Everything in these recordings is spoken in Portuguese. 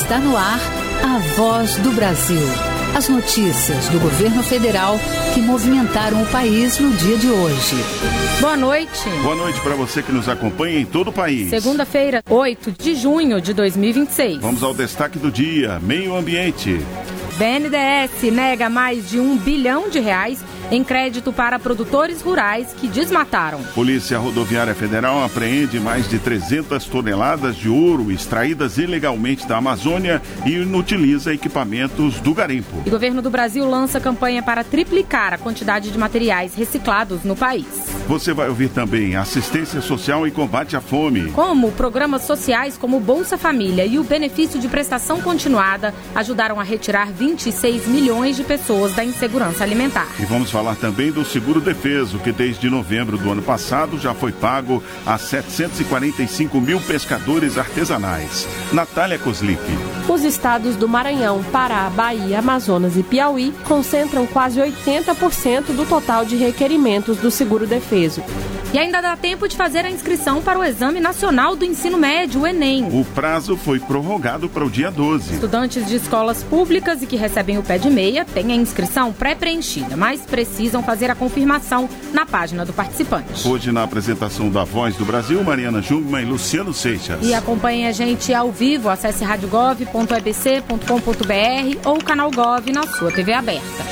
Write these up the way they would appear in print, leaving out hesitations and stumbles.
Está no ar a Voz do Brasil. As notícias do governo federal que movimentaram o país no dia de hoje. Boa noite. Boa noite para você que nos acompanha em todo o país. Segunda-feira, 8 de junho de 2026. Vamos ao destaque do dia: meio ambiente. BNDES nega mais de R$1 bilhão em crédito para produtores rurais que desmataram. Polícia Rodoviária Federal apreende mais de 300 toneladas de ouro extraídas ilegalmente da Amazônia e inutiliza equipamentos do garimpo. E o governo do Brasil lança campanha para triplicar a quantidade de materiais reciclados no país. Você vai ouvir também assistência social e combate à fome. Como programas sociais como o Bolsa Família e o benefício de prestação continuada ajudaram a retirar 26 milhões de pessoas da insegurança alimentar. E vamos falar também do Seguro Defeso, que desde novembro do ano passado já foi pago a 745 mil pescadores artesanais. Natália Kozlik. Os estados do Maranhão, Pará, Bahia, Amazonas e Piauí concentram quase 80% do total de requerimentos do Seguro Defeso. E ainda dá tempo de fazer a inscrição para o Exame Nacional do Ensino Médio, o Enem. O prazo foi prorrogado para o dia 12. Estudantes de escolas públicas e que recebem o pé de meia têm a inscrição pré-preenchida, mas precisam fazer a confirmação na página do participante. Hoje, na apresentação da Voz do Brasil, Mariana Jungmann e Luciano Seixas. E acompanhe a gente ao vivo, acesse radiogov.ebc.com.br ou o canal Gov na sua TV aberta.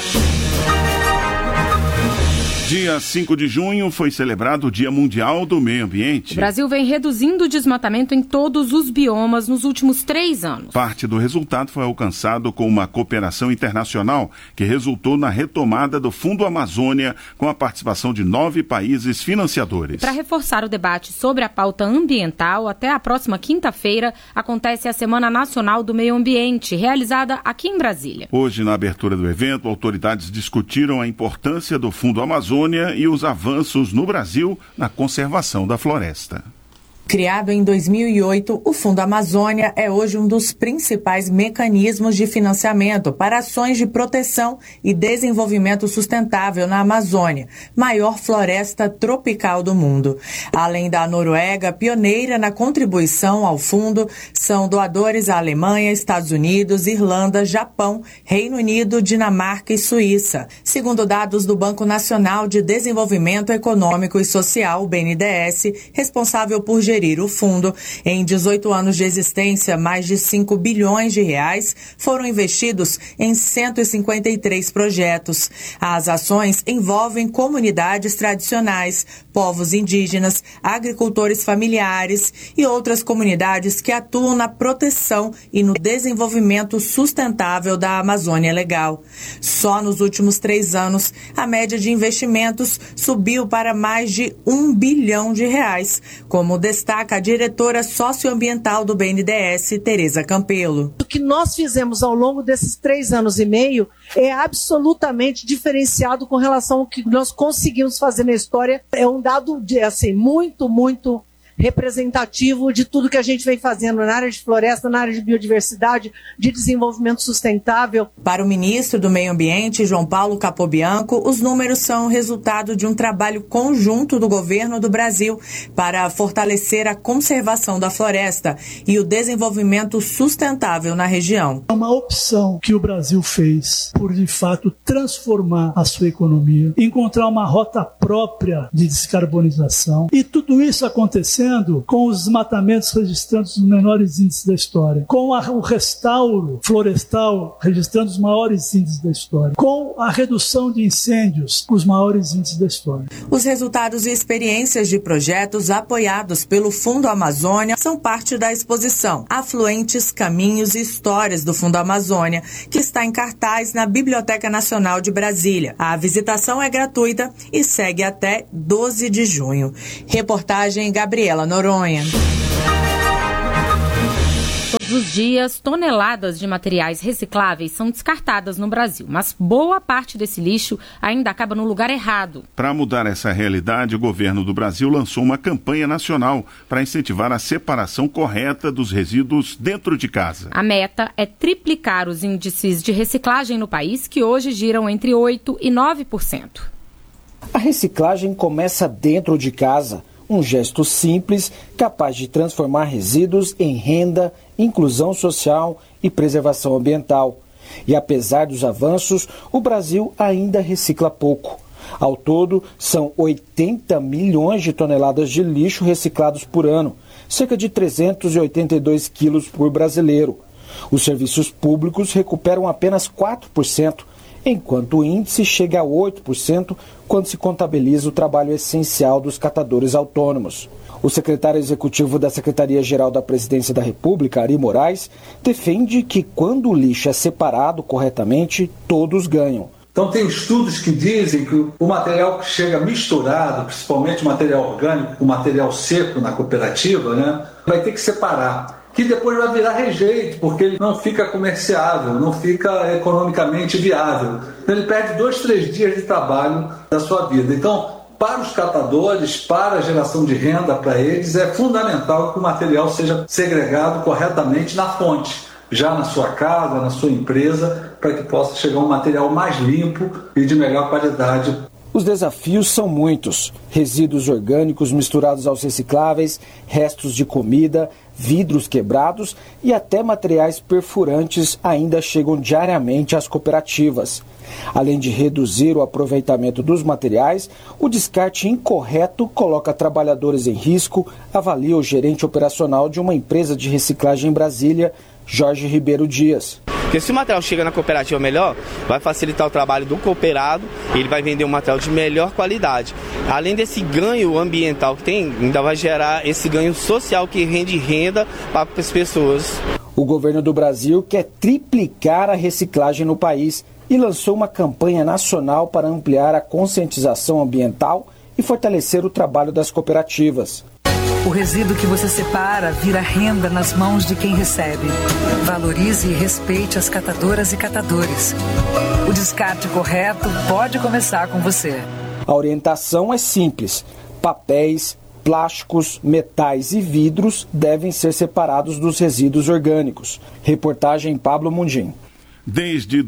Dia 5 de junho foi celebrado o Dia Mundial do Meio Ambiente. O Brasil vem reduzindo o desmatamento em todos os biomas nos últimos 3 anos. Parte do resultado foi alcançado com uma cooperação internacional que resultou na retomada do Fundo Amazônia com a participação de 9 países financiadores. Para reforçar o debate sobre a pauta ambiental, até a próxima quinta-feira acontece a Semana Nacional do Meio Ambiente, realizada aqui em Brasília. Hoje, na abertura do evento, autoridades discutiram a importância do Fundo Amazônia e os avanços no Brasil na conservação da floresta. Criado em 2008, o Fundo Amazônia é hoje um dos principais mecanismos de financiamento para ações de proteção e desenvolvimento sustentável na Amazônia, maior floresta tropical do mundo. Além da Noruega, pioneira na contribuição ao fundo, são doadores a Alemanha, Estados Unidos, Irlanda, Japão, Reino Unido, Dinamarca e Suíça. Segundo dados do Banco Nacional de Desenvolvimento Econômico e Social, o BNDES, responsável por gerir o fundo, em 18 anos de existência, mais de 5 bilhões de reais foram investidos em 153 projetos. As ações envolvem comunidades tradicionais, povos indígenas, agricultores familiares e outras comunidades que atuam na proteção e no desenvolvimento sustentável da Amazônia Legal. Só nos últimos 3 anos, a média de investimentos subiu para mais de R$1 bilhão, como destaca a diretora socioambiental do BNDES, Tereza Campelo. O que nós fizemos ao longo desses 3 anos e meio é absolutamente diferenciado com relação ao que nós conseguimos fazer na história. É um dado muito representativo de tudo que a gente vem fazendo na área de floresta, na área de biodiversidade, de desenvolvimento sustentável. Para o ministro do Meio Ambiente, João Paulo Capobianco, os números são resultado de um trabalho conjunto do governo do Brasil para fortalecer a conservação da floresta e o desenvolvimento sustentável na região. É uma opção que o Brasil fez por, de fato, transformar a sua economia, encontrar uma rota própria de descarbonização, e tudo isso acontecendo com os desmatamentos registrando os menores índices da história, com o restauro florestal registrando os maiores índices da história, com a redução de incêndios, os maiores índices da história. Os resultados e experiências de projetos apoiados pelo Fundo Amazônia são parte da exposição Afluentes, Caminhos e Histórias do Fundo Amazônia, que está em cartaz na Biblioteca Nacional de Brasília. A visitação é gratuita e segue até 12 de junho. Reportagem Gabriela Noronha. Todos os dias, toneladas de materiais recicláveis são descartadas no Brasil, mas boa parte desse lixo ainda acaba no lugar errado. Para mudar essa realidade, o governo do Brasil lançou uma campanha nacional para incentivar a separação correta dos resíduos dentro de casa. A meta é triplicar os índices de reciclagem no país, que hoje giram entre 8% e 9%. A reciclagem começa dentro de casa. um gesto simples, capaz de transformar resíduos em renda, inclusão social e preservação ambiental. E apesar dos avanços, o Brasil ainda recicla pouco. Ao todo, são 80 milhões de toneladas de lixo reciclados por ano, cerca de 382 quilos por brasileiro. Os serviços públicos recuperam apenas 4%, enquanto o índice chega a 8% quando se contabiliza o trabalho essencial dos catadores autônomos. O secretário executivo da Secretaria-Geral da Presidência da República, Ari Moraes, defende que quando o lixo é separado corretamente, todos ganham. Então tem estudos que dizem que o material que chega misturado, principalmente o material orgânico com material seco na cooperativa, vai ter que separar, que depois vai virar rejeito, porque ele não fica comerciável, não fica economicamente viável. Então ele perde 2-3 dias de trabalho da sua vida. Então, para os catadores, para a geração de renda para eles, é fundamental que o material seja segregado corretamente na fonte, já na sua casa, na sua empresa, para que possa chegar um material mais limpo e de melhor qualidade. Os desafios são muitos. Resíduos orgânicos misturados aos recicláveis, restos de comida, vidros quebrados e até materiais perfurantes ainda chegam diariamente às cooperativas. Além de reduzir o aproveitamento dos materiais, o descarte incorreto coloca trabalhadores em risco, avalia o gerente operacional de uma empresa de reciclagem em Brasília, Jorge Ribeiro Dias. Porque se o material chega na cooperativa melhor, vai facilitar o trabalho do cooperado, ele vai vender um material de melhor qualidade. Além desse ganho ambiental que tem, ainda vai gerar esse ganho social que rende renda para as pessoas. O governo do Brasil quer triplicar a reciclagem no país e lançou uma campanha nacional para ampliar a conscientização ambiental e fortalecer o trabalho das cooperativas. O resíduo que você separa vira renda nas mãos de quem recebe. Valorize e respeite as catadoras e catadores. O descarte correto pode começar com você. A orientação é simples. Papéis, plásticos, metais e vidros devem ser separados dos resíduos orgânicos. Reportagem Pablo Mundim. Desde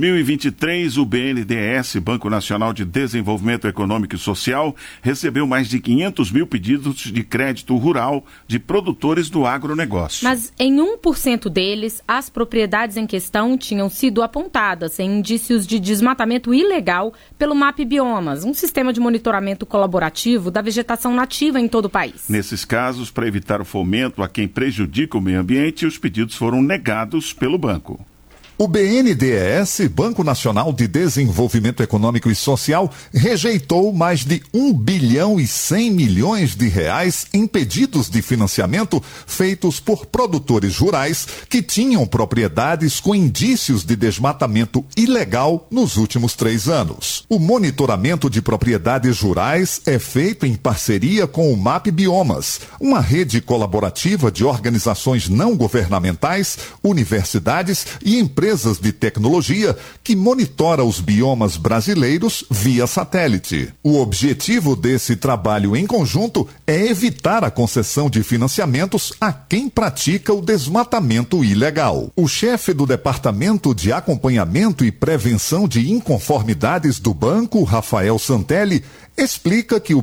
2023, o BNDES, Banco Nacional de Desenvolvimento Econômico e Social, recebeu mais de 500 mil pedidos de crédito rural de produtores do agronegócio. Mas em 1% deles, as propriedades em questão tinham sido apontadas em indícios de desmatamento ilegal pelo MAP Biomas, um sistema de monitoramento colaborativo da vegetação nativa em todo o país. Nesses casos, para evitar o fomento a quem prejudica o meio ambiente, os pedidos foram negados pelo banco. O BNDES, Banco Nacional de Desenvolvimento Econômico e Social, rejeitou mais de 1 bilhão e 100 milhões de reais em pedidos de financiamento feitos por produtores rurais que tinham propriedades com indícios de desmatamento ilegal nos últimos 3 anos. O monitoramento de propriedades rurais é feito em parceria com o MAP Biomas, uma rede colaborativa de organizações não governamentais, universidades e empresas de tecnologia que monitora os biomas brasileiros via satélite. O objetivo desse trabalho em conjunto é evitar a concessão de financiamentos a quem pratica o desmatamento ilegal. O chefe do Departamento de Acompanhamento e Prevenção de Inconformidades do banco, Rafael Santelli, explica que o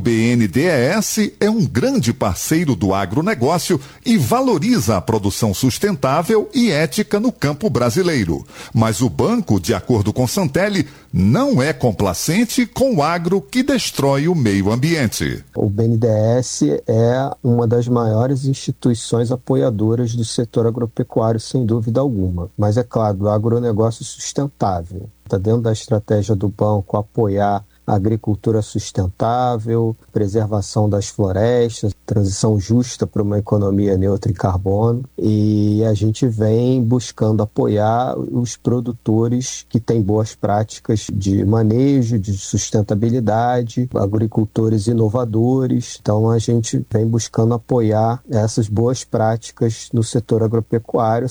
BNDES é um grande parceiro do agronegócio e valoriza a produção sustentável e ética no campo brasileiro. Mas o banco, de acordo com Santelli, não é complacente com o agro que destrói o meio ambiente. O BNDES é uma das maiores instituições apoiadoras do setor agropecuário, sem dúvida alguma. Mas é claro, do agronegócio sustentável. Está dentro da estratégia do banco apoiar a agricultura sustentável, preservação das florestas, transição justa para uma economia neutra em carbono, e a gente vem buscando apoiar os produtores que têm boas práticas de manejo, de sustentabilidade, agricultores inovadores. Então a gente vem buscando apoiar essas boas práticas no setor agropecuário.